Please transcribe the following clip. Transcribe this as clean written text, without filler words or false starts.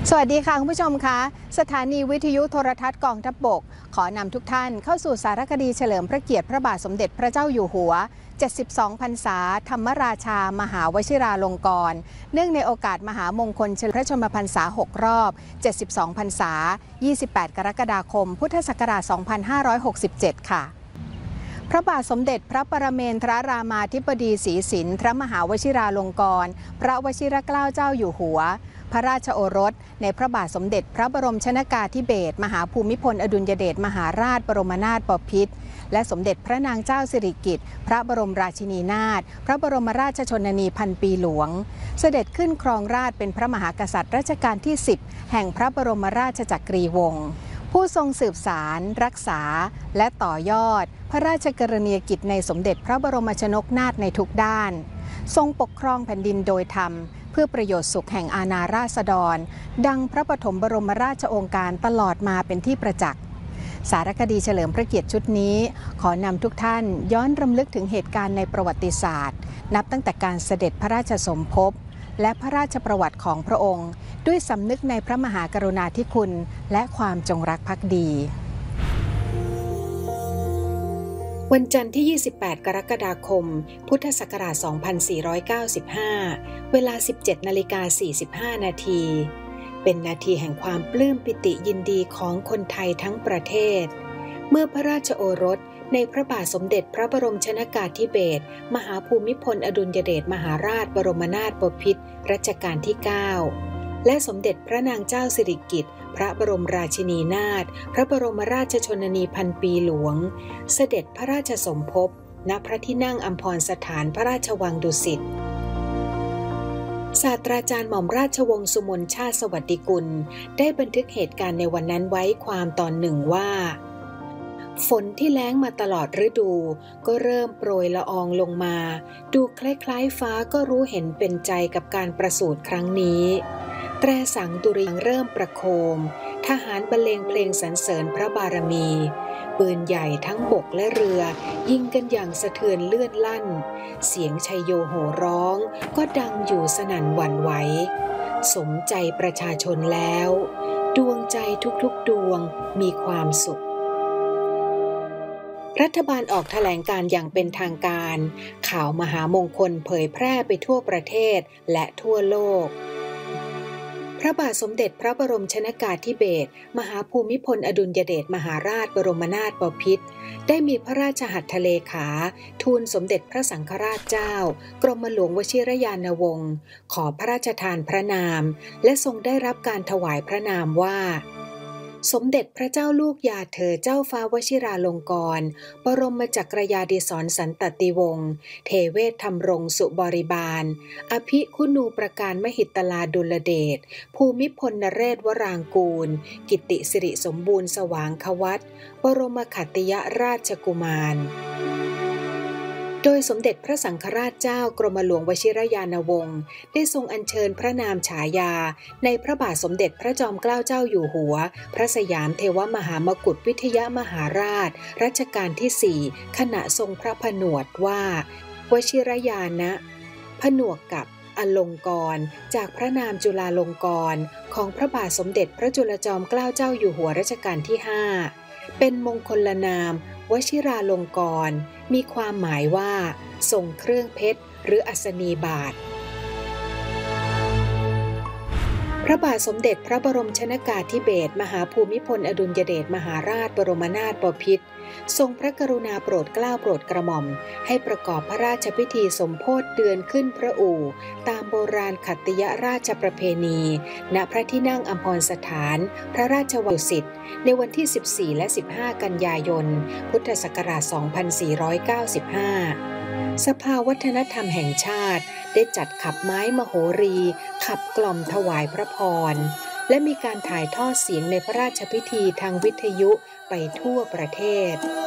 สวัสดีค่ะคุณผู้ชมคะสถานีวิทยุโทรทัศน์กองทัพบกขอนำทุกท่านเข้าสู่สารคดีเฉลิมพระเกียรติพระบาทสมเด็จพระเจ้าอยู่หัว72พรรษาธรรมราชามหาวชิราลงกรณ์เนื่องในโอกาสมหามงคลเฉลิมพระชนมพรรษา6รอบ72พรรษา28กรกฎาคมพุทธศักราช2567ค่ะพระบาทสมเด็จพระปรเมนทรรามาธิบดีศรีสินทรมหาวชิราลงกรณ์พระวชิรเกล้าเจ้าอยู่หัวพระราชโอรสในพระบาทสมเด็จพระบรมชนกาธิเบศรมหาภูมิพลอดุลยเดชมหาราชบรมนาถบพิตรและสมเด็จพระนางเจ้าสิริกิติ์พระบรมราชินีนาถพระบรมราชชนนีพันปีหลวงเสด็จขึ้นครองราชย์เป็นพระมหากษัตริย์รัชกาลที่10แห่งพระบรมราชจักรีวงศ์ผู้ทรงสืบสารรักษาและต่อยอดพระราชกรณียกิจในสมเด็จพระบรมชนกนาถในทุกด้านทรงปกครองแผ่นดินโดยธรรมเพื่อประโยชน์สุขแห่งอาณาราษฎรดังพระปฐมบรมราชโองการตลอดมาเป็นที่ประจักษ์สารคดีเฉลิมพระเกียรติชุดนี้ขอนำทุกท่านย้อนรำลึกถึงเหตุการณ์ในประวัติศาสตร์นับตั้งแต่การเสด็จพระราชสมภพและพระราชประวัติของพระองค์ด้วยสำนึกในพระมหากรุณาธิคุณและความจงรักภักดีวันจันทร์ที่ 28 กรกฎาคม พุทธศักราช 2495 เวลา 17:45 นาที เป็นนาทีแห่งความปลื้มปิติยินดีของคนไทยทั้งประเทศ เมื่อพระราชโอรสในพระบาทสมเด็จพระบรมชนกาธิเบศรมหาภูมิพลอดุลยเดชมหาราชบรมนาถบพิตรรัชกาลที่ 9 และสมเด็จพระนางเจ้าสิริกิติ์พระบรมราชินีนาถพระบรมราชชนนีพันปีหลวงเสด็จพระราชสมภพณพระที่นั่งอัมพรสถานพระราชวังดุสิตศาสตราจารย์หม่อมราชวงศ์สุมนชาติสวัสดิกุลได้บันทึกเหตุการณ์ในวันนั้นไว้ความตอนหนึ่งว่าฝนที่แล้งมาตลอดฤดูก็เริ่มโปรยละอองลงมาดูคล้ายๆฟ้าก็รู้เห็นเป็นใจกับการประสูติครั้งนี้แตรสังตุริยังเริ่มประโคมทหารบรรเลงเพลงสรรเสริญพระบารมีปืนใหญ่ทั้งบกและเรือยิงกันอย่างสะเทือนเลื่อนลั่นเสียงชัยโยโห่ร้องก็ดังอยู่สนั่นหวั่นไหวสมใจประชาชนแล้วดวงใจทุกๆดวงมีความสุขรัฐบาลออกแถลงการอย่างเป็นทางการข่าวมหามงคลเผยแพร่ไปทั่วประเทศและทั่วโลกพระบาทสมเด็จพระบรมชนกาธิเบศรมหาภูมิพลอดุลยเดชมหาราชบรมนาถบพิตรได้มีพระราชหัตถเลขาทูลสมเด็จพระสังฆราชเจ้ากรมหลวงวชิรยานวงศ์ขอพระราชทานพระนามและทรงได้รับการถวายพระนามว่าสมเด็จพระเจ้าลูกยาเธอเจ้าฟ้าวชิราลงกรณ์บรมจักรยาดิศรสันตติวงศ์เทเวศธรรมรงสุบริบาลอภิคุณูประการมหิตลาดุลเดชภูมิพลนเรศวรางกูลกิตติสิริสมบูรณ์สว่างควัตบรมขัตติยราชกุมารโดยสมเด็จพระสังฆราชเจ้ากรมหลวงวชิรยานวงศ์ได้ทรงอัญเชิญพระนามฉายาในพระบาทสมเด็จพระจอมเกล้าเจ้าอยู่หัวพระสยามเทวมหามกุฏวิทยมหาราชรัชกาลที่4ขณะทรงพระผนวดว่าวชิรยานะผนวกกับอลงกรณ์จากพระนามจุฬาลงกรณ์ของพระบาทสมเด็จพระจุลจอมเกล้าเจ้าอยู่หัวรัชกาลที่5เป็นมงคลนามวชิราลงกรณ์มีความหมายว่าทรงเครื่องเพชรหรืออัศนีบาทพระบาทสมเด็จพระบรมชนกาธิเบศรมหาภูมิพลอดุลยเดชมหาราชบรมนาถบพิตรทรงพระกรุณาโปรดเกล้าโปรดกระหม่อมให้ประกอบพระราชพิธีสมโภชเดือนขึ้นพระอู่ตามโบราณขัตติยราชประเพณีณพระที่นั่งอัมพรสถานพระราชวังดุสิตในวันที่14และ15กันยายนพุทธศักราช2495สภาวัฒนธรรมแห่งชาติได้จัดขับไม้มโหรีขับกล่อมถวายพระพรและมีการถ่ายทอดเสียงในพระราชพิธีทางวิทยุไปทั่วประเทศ